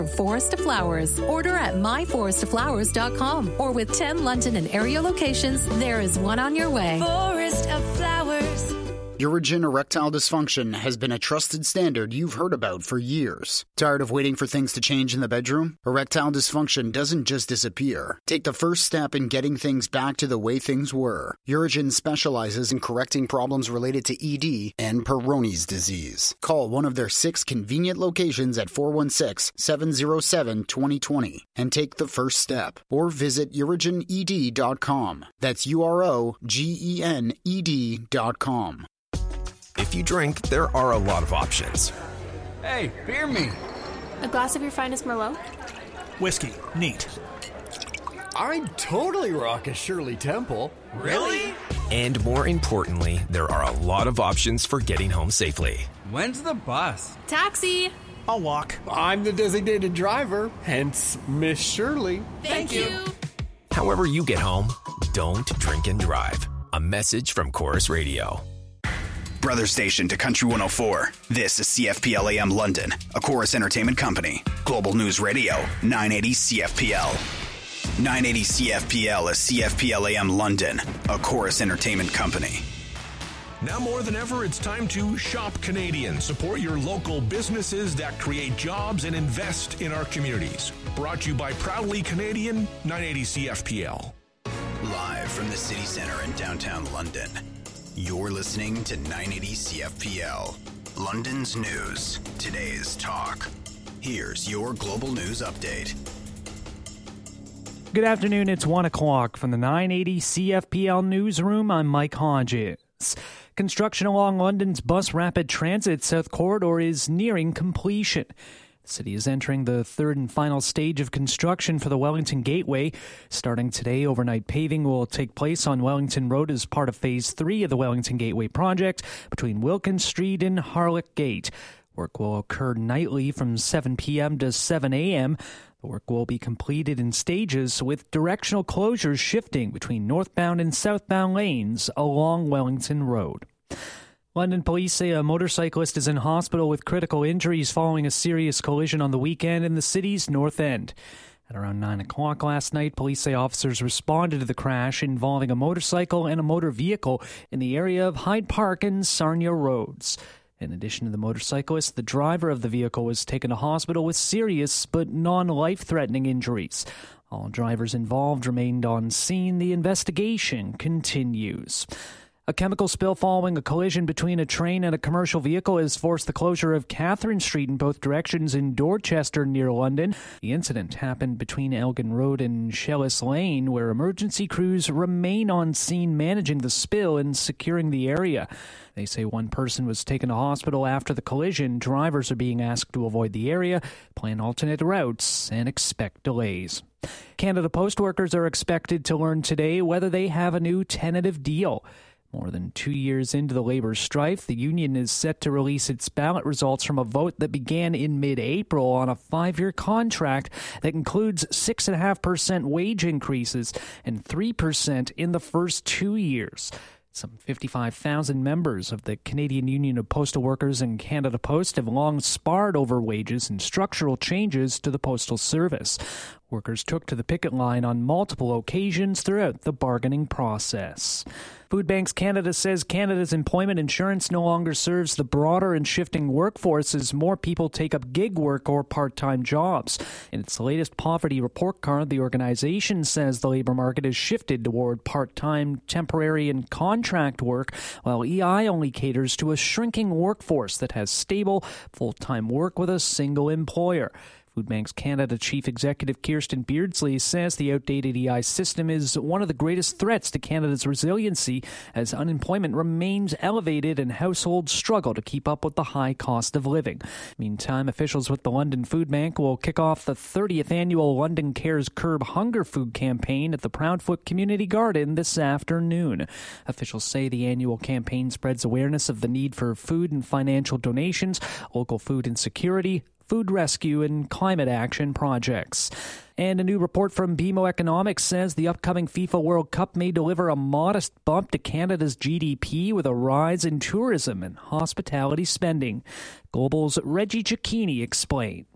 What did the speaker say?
Forest of Flowers. Order at myforestoflowers.com or with 10 London and area locations, there is one on your way. Forest of Flowers. Urigen erectile dysfunction has been a trusted standard you've heard about for years. Tired of waiting for things to change in the bedroom? Erectile dysfunction doesn't just disappear. Take the first step in getting things back to the way things were. Urigen specializes in correcting problems related to ED and Peyronie's disease. Call one of their 6 convenient locations at 416-707-2020 and take the first step. Or visit urigened.com. That's UROGENED.com. If you drink, there are a lot of options. Hey, beer me. A glass of your finest Merlot? Whiskey. Neat. I'd totally rock a Shirley Temple. Really? And more importantly, there are a lot of options for getting home safely. When's the bus? Taxi! I'll walk. I'm the designated driver, hence Miss Shirley. Thank you. However you get home, don't drink and drive. A message from Chorus Radio. Brother station to Country 104. This is CFPL AM London, a Chorus Entertainment Company. Global News Radio, 980 CFPL. 980 CFPL is CFPL AM London, a Chorus Entertainment Company. Now more than ever, it's time to shop Canadian. Support your local businesses that create jobs and invest in our communities. Brought to you by Proudly Canadian, 980 CFPL. Live from the city center in downtown London. You're listening to 980 CFPL, London's news, today's talk. Here's your global news update. Good afternoon, it's 1 o'clock from the 980 CFPL newsroom. I'm Mike Hodges. Construction along London's Bus Rapid Transit South Corridor is nearing completion. The city is entering the third and final stage of construction for the Wellington Gateway. Starting today, overnight paving will take place on Wellington Road as part of Phase 3 of the Wellington Gateway project between Wilkins Street and Harlech Gate. Work will occur nightly from 7 p.m. to 7 a.m. The work will be completed in stages with directional closures shifting between northbound and southbound lanes along Wellington Road. London police say a motorcyclist is in hospital with critical injuries following a serious collision on the weekend in the city's North End. At around 9 o'clock last night, police say officers responded to the crash involving a motorcycle and a motor vehicle in the area of Hyde Park and Sarnia Roads. In addition to the motorcyclist, the driver of the vehicle was taken to hospital with serious but non-life-threatening injuries. All drivers involved remained on scene. The investigation continues. A chemical spill following a collision between a train and a commercial vehicle has forced the closure of Catherine Street in both directions in Dorchester near London. The incident happened between Elgin Road and Shellis Lane, where emergency crews remain on scene managing the spill and securing the area. They say one person was taken to hospital after the collision. Drivers are being asked to avoid the area, plan alternate routes, and expect delays. Canada Post workers are expected to learn today whether they have a new tentative deal. More than 2 years into the labor strife, the union is set to release its ballot results from a vote that began in mid-April on a 5-year contract that includes 6.5% wage increases and 3% in the first 2 years. Some 55,000 members of the Canadian Union of Postal Workers and Canada Post have long sparred over wages and structural changes to the postal service. Workers took to the picket line on multiple occasions throughout the bargaining process. Food Banks Canada says Canada's employment insurance no longer serves the broader and shifting workforce as more people take up gig work or part-time jobs. In its latest poverty report card, the organization says the labor market has shifted toward part-time, temporary, and contract work, while EI only caters to a shrinking workforce that has stable, full-time work with a single employer. Food Banks Canada Chief Executive Kirsten Beardsley says the outdated EI system is one of the greatest threats to Canada's resiliency as unemployment remains elevated and households struggle to keep up with the high cost of living. Meantime, officials with the London Food Bank will kick off the 30th annual London Cares Curb Hunger Food campaign at the Proudfoot Community Garden this afternoon. Officials say the annual campaign spreads awareness of the need for food and financial donations, local food insecurity, food rescue, and climate action projects. And a new report from BMO Economics says the upcoming FIFA World Cup may deliver a modest bump to Canada's GDP with a rise in tourism and hospitality spending. Global's Reggie Cicchini explains.